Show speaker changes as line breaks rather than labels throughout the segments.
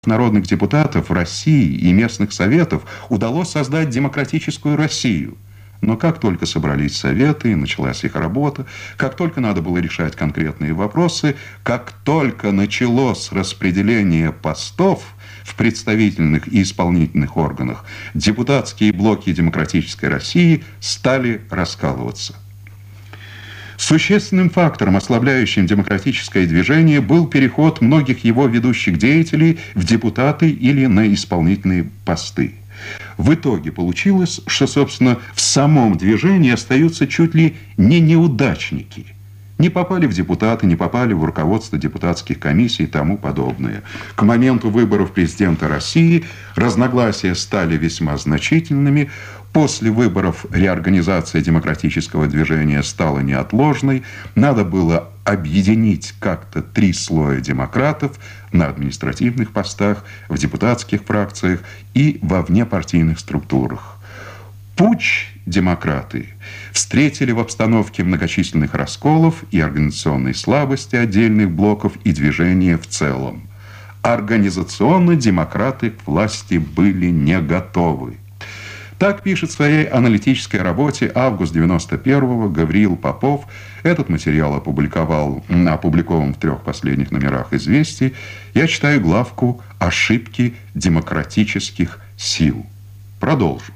народных депутатов России и местных советов удалось создать демократическую Россию. Но как только собрались советы, началась их работа, как только надо было решать конкретные вопросы, как только началось распределение постов в представительных и исполнительных органах, депутатские блоки демократической России стали раскалываться. Существенным фактором, ослабляющим демократическое движение, был переход многих его ведущих деятелей в депутаты или на исполнительные посты. В итоге получилось, что, собственно, в самом движении остаются чуть ли не неудачники. Не попали в депутаты, не попали в руководство депутатских комиссий и тому подобное. К моменту выборов президента России разногласия стали весьма значительными. После выборов реорганизация демократического движения стала неотложной. Надо было объединить как-то три слоя демократов на административных постах, в депутатских фракциях и во внепартийных структурах. Путч демократы встретили в обстановке многочисленных расколов и организационной слабости отдельных блоков и движения в целом. Организационно демократы к власти были не готовы. Так пишет в своей аналитической работе «Август 91-го» Гавриил Попов. Этот материал опубликован в 3 последних номерах «Известий». Я читаю главку «Ошибки демократических сил». Продолжу.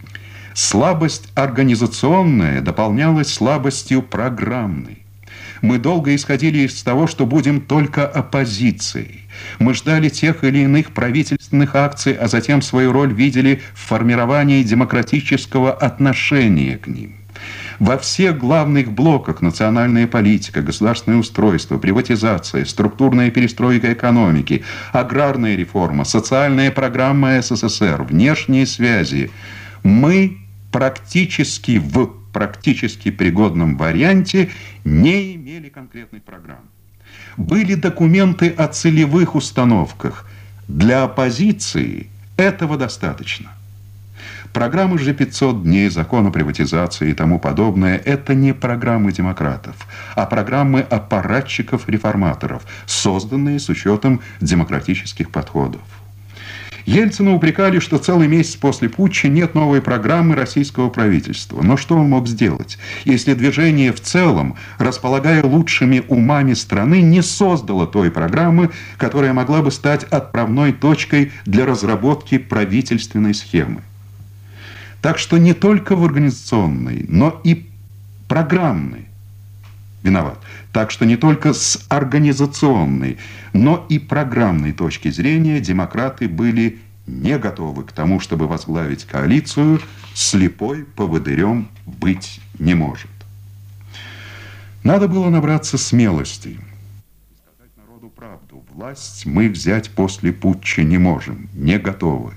Слабость организационная дополнялась слабостью программной. Мы долго исходили из того, что будем только оппозицией. Мы ждали тех или иных правительственных акций, а затем свою роль видели в формировании демократического отношения к ним. Во всех главных блоках: национальная политика, государственное устройство, приватизация, структурная перестройка экономики, аграрная реформа, социальная программа СССР, внешние связи, мы практически в практически пригодном варианте не имели конкретной программы. Были документы о целевых установках. Для оппозиции этого достаточно. Программы же 500 дней, закон о приватизации и тому подобное – это не программы демократов, а программы аппаратчиков-реформаторов, созданные с учетом демократических подходов. Ельцина упрекали, что целый месяц после путча нет новой программы российского правительства. Но что он мог сделать, если движение в целом, располагая лучшими умами страны, не создало той программы, которая могла бы стать отправной точкой для разработки правительственной схемы? Так что не только в организационной, но и программной Так что не только с организационной, но и программной точки зрения демократы были не готовы к тому, чтобы возглавить коалицию. Слепой поводырем быть не может. Надо было набраться смелости и сказать народу правду. Власть мы взять после путча не можем, не готовы.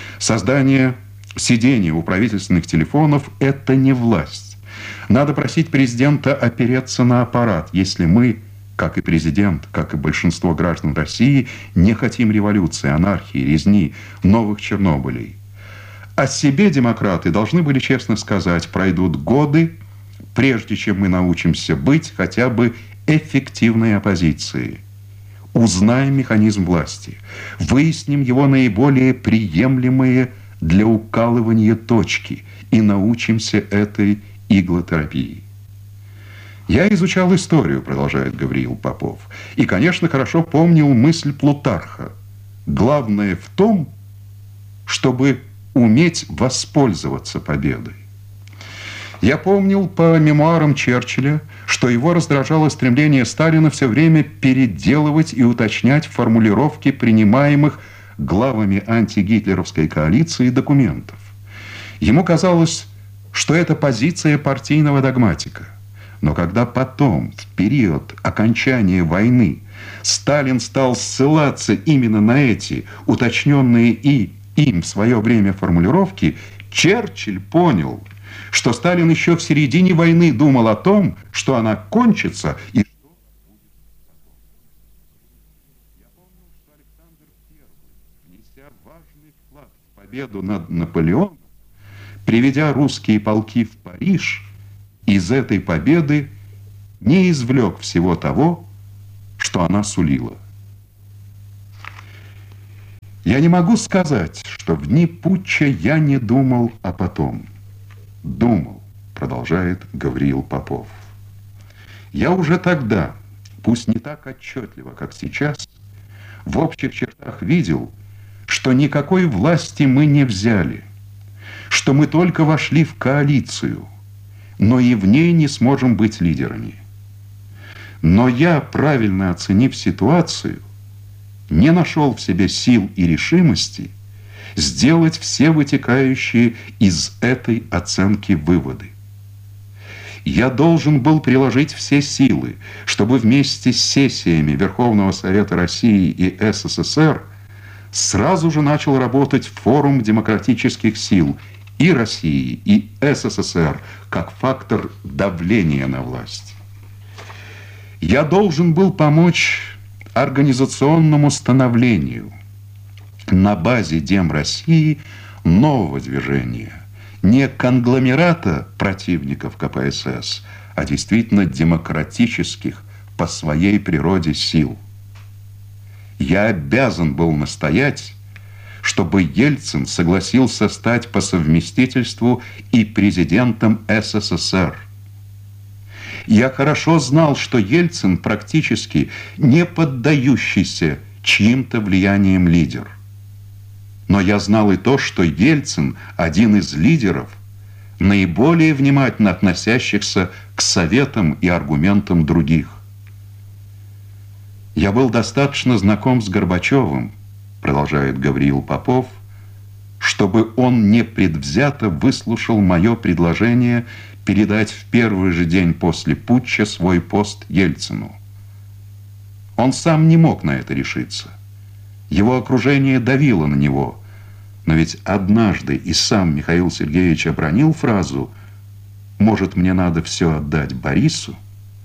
Сидение у правительственных телефонов – это не власть. Надо просить президента опереться на аппарат, если мы, как и президент, как и большинство граждан России, не хотим революции, анархии, резни, новых Чернобылей. О себе демократы должны были честно сказать: пройдут годы, прежде чем мы научимся быть хотя бы эффективной оппозицией. Узнаем механизм власти, выясним его наиболее приемлемые для укалывания точки и научимся этой иглотерапии. Я изучал историю, продолжает Гавриил Попов, и, конечно, хорошо помнил мысль Плутарха. Главное в том, чтобы уметь воспользоваться победой. Я помнил по мемуарам Черчилля, что его раздражало стремление Сталина все время переделывать и уточнять формулировки принимаемых главами антигитлеровской коалиции документов. Ему казалось, что это позиция партийного догматика. Но когда потом, в период окончания войны, Сталин стал ссылаться именно на эти уточненные им в свое время формулировки, Черчилль понял, что Сталин еще в середине войны думал о том, что она кончится и что будет потом. Я помню, что Александр I, внеся важный вклад в победу над Наполеоном, приведя русские полки в Париж, из этой победы не извлек всего того, что она сулила. Я не могу сказать, что в дни путча я не думал о потом. Думал, продолжает Гавриил Попов. Я уже тогда, пусть не так отчетливо, как сейчас, в общих чертах видел, что никакой власти мы не взяли, что мы только вошли в коалицию, но и в ней не сможем быть лидерами. Но я, правильно оценив ситуацию, не нашел в себе сил и решимости сделать все вытекающие из этой оценки выводы. Я должен был приложить все силы, чтобы вместе с сессиями Верховного Совета России и СССР сразу же начал работать форум демократических сил и России, и СССР как фактор давления на власть. Я должен был помочь организационному становлению на базе Дем России нового движения, не конгломерата противников КПСС, а действительно демократических по своей природе сил. Я обязан был настоять, чтобы Ельцин согласился стать по совместительству и президентом СССР. Я хорошо знал, что Ельцин практически не поддающийся чьим-то влиянием лидер. Но я знал и то, что Ельцин один из лидеров, наиболее внимательно относящихся к советам и аргументам других. Я был достаточно знаком с Горбачевым, продолжает Гавриил Попов, чтобы он непредвзято выслушал мое предложение передать в первый же день после путча свой пост Ельцину. Он сам не мог на это решиться. Его окружение давило на него. Но ведь однажды и сам Михаил Сергеевич обронил фразу «Может, мне надо все отдать Борису?»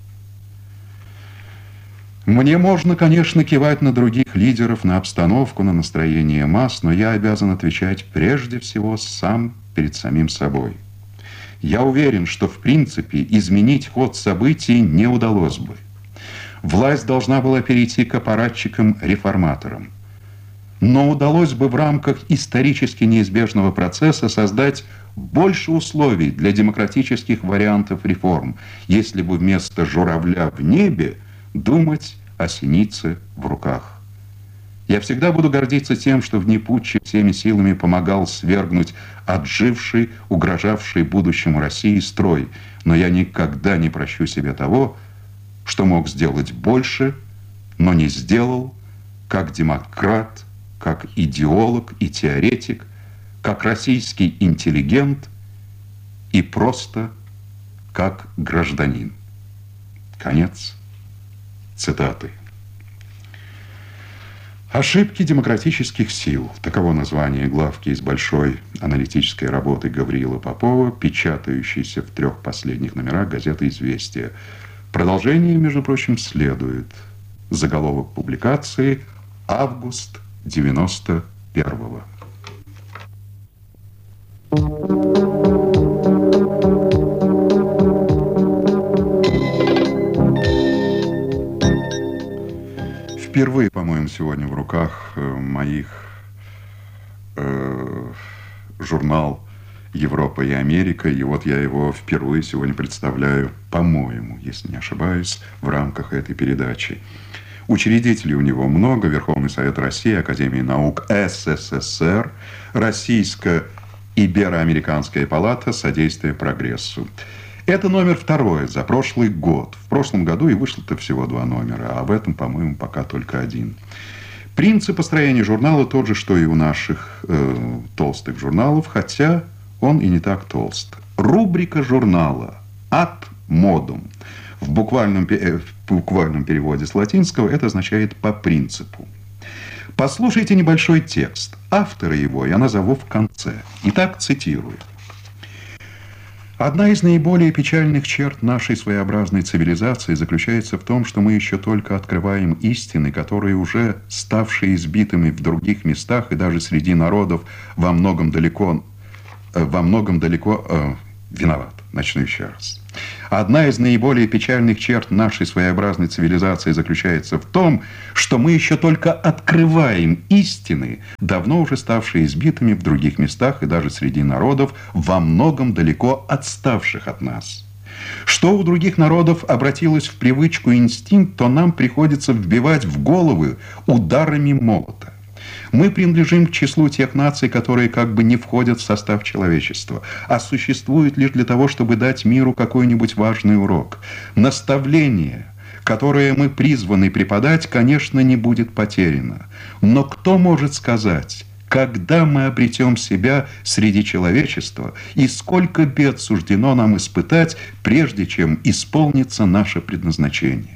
Мне можно, конечно, кивать на других лидеров, на обстановку, на настроение масс, но я обязан отвечать прежде всего сам перед самим собой. Я уверен, что в принципе изменить ход событий не удалось бы. Власть должна была перейти к аппаратчикам-реформаторам. Но удалось бы в рамках исторически неизбежного процесса создать больше условий для демократических вариантов реформ, если бы вместо журавля в небе думать о синице в руках. Я всегда буду гордиться тем, что в дни путча всеми силами помогал свергнуть отживший, угрожавший будущему России строй, но я никогда не прощу себе того, что мог сделать больше, но не сделал, как демократ, как идеолог и теоретик, как российский интеллигент и просто как гражданин. Конец цитаты. «Ошибки демократических сил» – таково название главки из большой аналитической работы Гавриила Попова, печатающейся в 3 последних номерах газеты «Известия». Продолжение, между прочим, следует. Заголовок публикации «Август 91-го». Впервые, по-моему, сегодня в руках моих журнал «Европа и Америка», и вот я его впервые сегодня представляю, по-моему, если не ошибаюсь, в рамках этой передачи. Учредителей у него много: Верховный Совет России, Академия наук СССР, Российско-Иберо-Американская палата «Содействие прогрессу». Это номер 2 за прошлый год. В прошлом году и вышло-то всего 2 номера, а об этом, по-моему, пока только 1. Принцип построения журнала тот же, что и у наших толстых журналов, хотя он и не так толст. Рубрика журнала «Ad modum». В буквальном переводе с латинского это означает «по принципу». Послушайте небольшой текст. Автора его я назову в конце. Итак, цитирую. Одна из наиболее печальных черт нашей своеобразной цивилизации заключается в том, что мы еще только открываем истины, которые уже ставшие избитыми в других местах и даже среди народов во многом далеко виноват. Начну еще раз. Одна из наиболее печальных черт нашей своеобразной цивилизации заключается в том, что мы еще только открываем истины, давно уже ставшие избитыми в других местах и даже среди народов, во многом далеко отставших от нас. Что у других народов обратилось в привычку и инстинкт, то нам приходится вбивать в головы ударами молота. Мы принадлежим к числу тех наций, которые как бы не входят в состав человечества, а существуют лишь для того, чтобы дать миру какой-нибудь важный урок. Наставление, которое мы призваны преподать, конечно, не будет потеряно. Но кто может сказать, когда мы обретем себя среди человечества и сколько бед суждено нам испытать, прежде чем исполнится наше предназначение?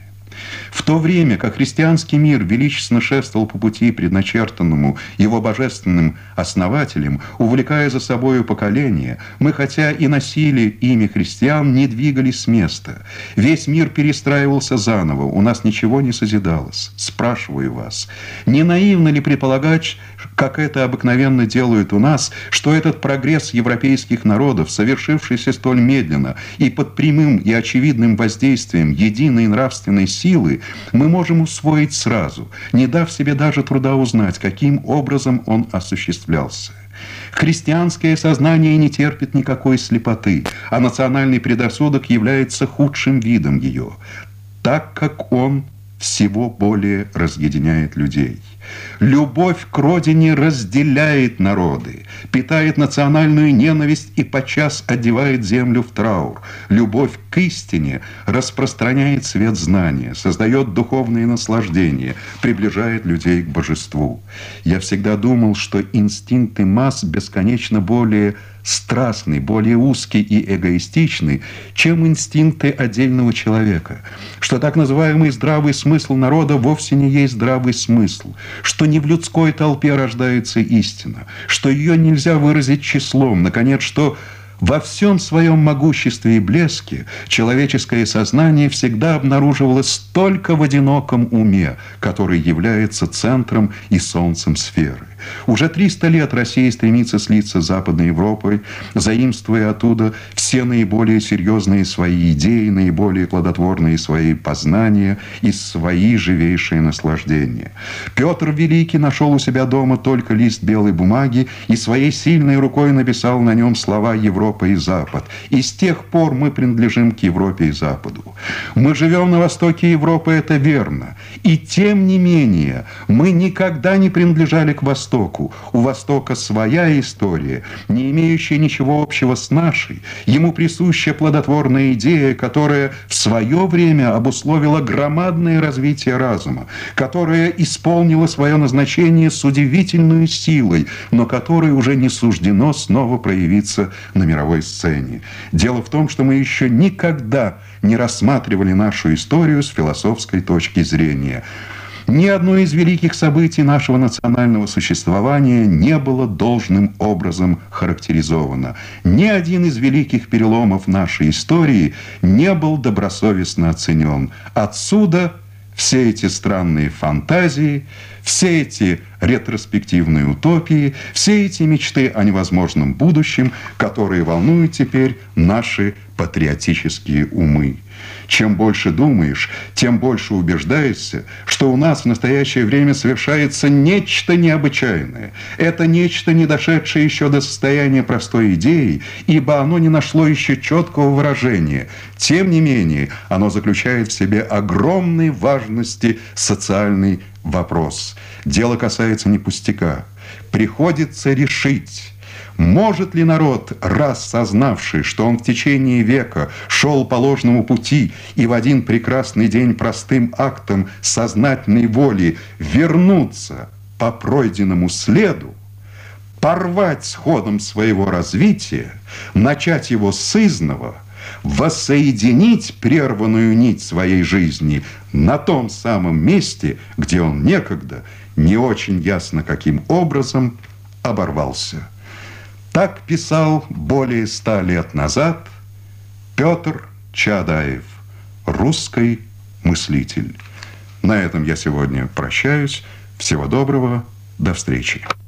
В то время как христианский мир величественно шествовал по пути, предначертанному его божественным основателем, увлекая за собою поколения, мы, хотя и носили имя христиан, не двигались с места. Весь мир перестраивался заново, у нас ничего не созидалось. Спрашиваю вас, не наивно ли предполагать, как это обыкновенно делают у нас, что этот прогресс европейских народов, совершившийся столь медленно и под прямым и очевидным воздействием единой нравственной силы, мы можем усвоить сразу, не дав себе даже труда узнать, каким образом он осуществлялся. Христианское сознание не терпит никакой слепоты, а национальный предрассудок является худшим видом ее, так как он всего более разъединяет людей. Любовь к родине разделяет народы, питает национальную ненависть и подчас одевает землю в траур. Любовь к истине распространяет свет знания, создает духовные наслаждения, приближает людей к божеству. Я всегда думал, что инстинкты масс бесконечно более страстный, более узкий и эгоистичный, чем инстинкты отдельного человека, что так называемый здравый смысл народа вовсе не есть здравый смысл, что не в людской толпе рождается истина, что ее нельзя выразить числом, наконец, что во всем своем могуществе и блеске человеческое сознание всегда обнаруживалось только в одиноком уме, который является центром и солнцем сферы. Уже 300 лет Россия стремится слиться с Западной Европой, заимствуя оттуда все наиболее серьезные свои идеи, наиболее плодотворные свои познания и свои живейшие наслаждения. Петр Великий нашел у себя дома только лист белой бумаги и своей сильной рукой написал на нем слова «Европа и Запад». И с тех пор мы принадлежим к Европе и Западу. Мы живем на востоке Европы, это верно. И тем не менее, мы никогда не принадлежали к Востоку. У Востока своя история, не имеющая ничего общего с нашей. Ему присуща плодотворная идея, которая в свое время обусловила громадное развитие разума, которая исполнила свое назначение с удивительной силой, но которой уже не суждено снова проявиться на мировой сцене. Дело в том, что мы еще никогда не рассматривали нашу историю с философской точки зрения. Ни одно из великих событий нашего национального существования не было должным образом характеризовано. Ни один из великих переломов нашей истории не был добросовестно оценен. Отсюда все эти странные фантазии, все эти ретроспективные утопии, все эти мечты о невозможном будущем, которые волнуют теперь наши патриотические умы. Чем больше думаешь, тем больше убеждаешься, что у нас в настоящее время совершается нечто необычайное. Это нечто, не дошедшее еще до состояния простой идеи, ибо оно не нашло еще четкого выражения. Тем не менее, оно заключает в себе огромной важности социальный вопрос. Дело касается не пустяка. Приходится решить, может ли народ, раз сознавший, что он в течение века шел по ложному пути и в один прекрасный день простым актом сознательной воли вернуться по пройденному следу, порвать с ходом своего развития, начать его сызново, воссоединить прерванную нить своей жизни на том самом месте, где он некогда, не очень ясно каким образом, оборвался. Так писал более 100 лет назад Петр Чаадаев, русский мыслитель. На этом я сегодня прощаюсь. Всего доброго, до встречи.